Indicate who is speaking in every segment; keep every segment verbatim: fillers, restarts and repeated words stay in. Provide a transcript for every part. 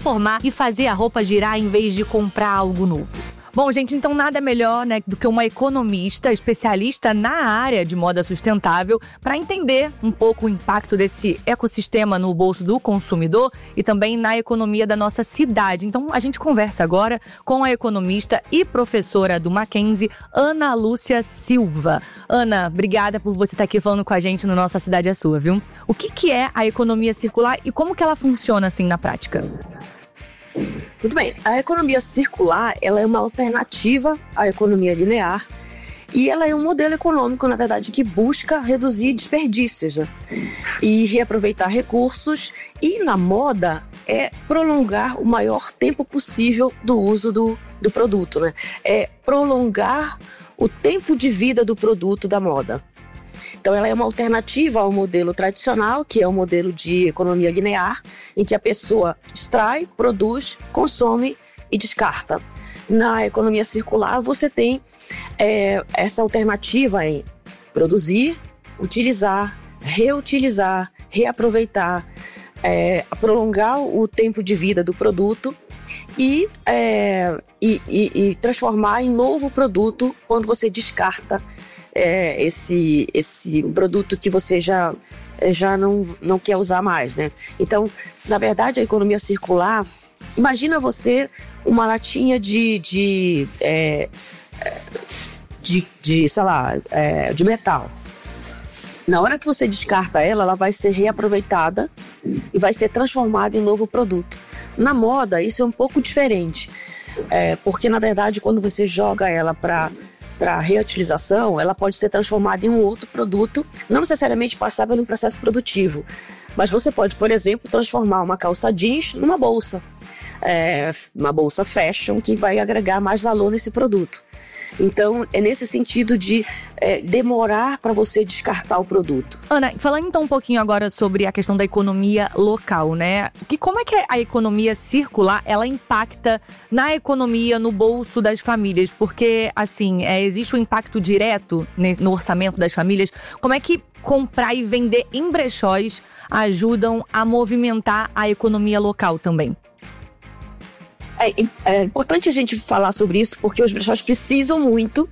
Speaker 1: transformar e fazer a roupa girar em vez de comprar algo novo. Bom, gente, então nada melhor, né, do que uma economista, especialista na área de moda sustentável, para entender um pouco o impacto desse ecossistema no bolso do consumidor e também na economia da nossa cidade. Então, a gente conversa agora com a economista e professora do Mackenzie, Ana Lúcia Silva. Ana, obrigada por você estar aqui falando com a gente no Nossa Cidade é Sua, viu? O que, que é a economia circular e como que ela funciona, assim, na prática?
Speaker 2: Muito bem, a economia circular ela é uma alternativa à economia linear e ela é um modelo econômico, na verdade, que busca reduzir desperdícios, né? E reaproveitar recursos, e na moda é prolongar o maior tempo possível do uso do, do produto, né? É prolongar o tempo de vida do produto da moda. Então, ela é uma alternativa ao modelo tradicional, que é o modelo de economia linear, em que a pessoa extrai, produz, consome e descarta. Na economia circular, você tem é, essa alternativa em produzir, utilizar, reutilizar, reaproveitar, é, prolongar o tempo de vida do produto e, é, e, e, e transformar em novo produto quando você descarta É, esse, esse produto que você já, já não, não quer usar mais, né? Então, na verdade, a economia circular, imagina você uma latinha de, de, é, de, de sei lá, é, de metal. Na hora que você descarta ela, ela vai ser reaproveitada e vai ser transformada em novo produto. Na moda, isso é um pouco diferente, é, porque, na verdade, quando você joga ela para para reutilização, ela pode ser transformada em um outro produto, não necessariamente passar pelo processo produtivo, mas você pode, por exemplo, transformar uma calça jeans numa bolsa, é, uma bolsa fashion que vai agregar mais valor nesse produto. Então, é nesse sentido de é, demorar para você descartar o produto.
Speaker 1: Ana, falando então um pouquinho agora sobre a questão da economia local, né? Que, como é que a economia circular, ela impacta na economia, no bolso das famílias? Porque, assim, é, existe um impacto direto no orçamento das famílias. Como é que comprar e vender em brechós ajudam a movimentar a economia local também?
Speaker 2: É, é importante a gente falar sobre isso porque os brechós precisam muito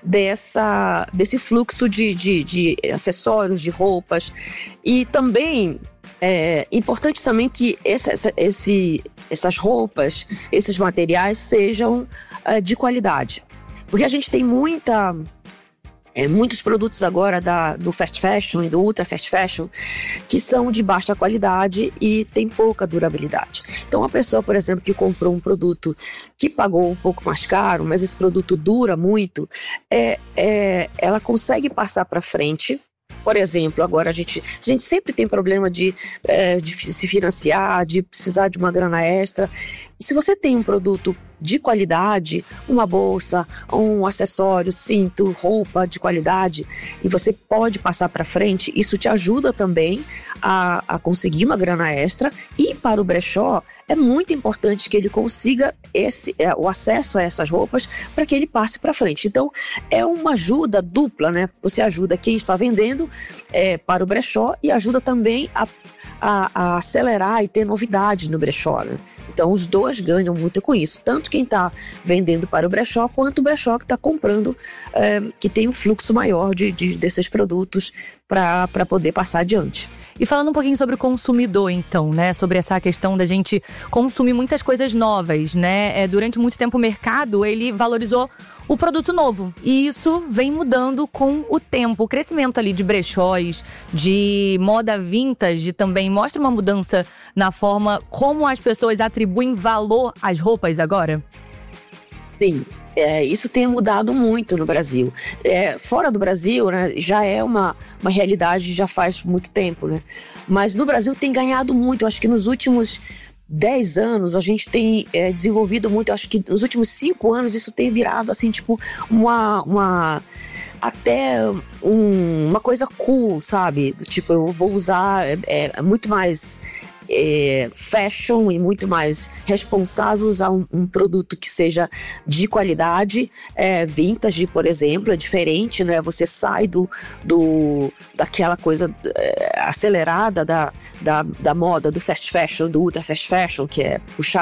Speaker 2: dessa, desse fluxo de, de, de acessórios, de roupas. E também é importante também que esse, esse, essas roupas, esses materiais sejam é, de qualidade. Porque a gente tem muita... É, muitos produtos agora da, do fast fashion e do ultra fast fashion que são de baixa qualidade e tem pouca durabilidade. Então, a pessoa, por exemplo, que comprou um produto que pagou um pouco mais caro, mas esse produto dura muito, é, é, ela consegue passar para frente. Por exemplo, agora a gente, a gente sempre tem problema de, é, de se financiar, de precisar de uma grana extra. E se você tem um produto de qualidade, uma bolsa, um acessório, cinto, roupa de qualidade, e você pode passar para frente, isso te ajuda também a, a conseguir uma grana extra. E para o brechó, é muito importante que ele consiga esse, é, o acesso a essas roupas para que ele passe para frente. Então, é uma ajuda dupla, né? Você ajuda quem está vendendo é, para o brechó e ajuda também a, a, a acelerar e ter novidades no brechó, né? Então, os dois ganham muito com isso. Tanto quem está vendendo para o brechó, quanto o brechó que está comprando, é, que tem um fluxo maior de, de, desses produtos para poder passar adiante.
Speaker 1: E falando um pouquinho sobre o consumidor, então, né? Sobre essa questão da gente consumir muitas coisas novas, né? É, durante muito tempo o mercado, ele valorizou o produto novo. E isso vem mudando com o tempo. O crescimento ali de brechós, de moda vintage também mostra uma mudança na forma como as pessoas atribuem valor às roupas agora?
Speaker 2: Sim. É, isso tem mudado muito no Brasil. É, fora do Brasil, né, já é uma, uma realidade já faz muito tempo, né? Mas no Brasil tem ganhado muito. Eu acho que nos últimos dez anos a gente tem é, desenvolvido muito. Eu acho que nos últimos cinco anos isso tem virado assim, tipo, uma... uma até um, uma coisa cool, sabe? Tipo, eu vou usar é, é muito mais... É, fashion e muito mais responsável usar um, um produto que seja de qualidade, é, vintage, por exemplo, é diferente, né? Você sai do, do, daquela coisa é, acelerada da, da, da moda, do fast fashion, do ultra fast fashion, que é puxar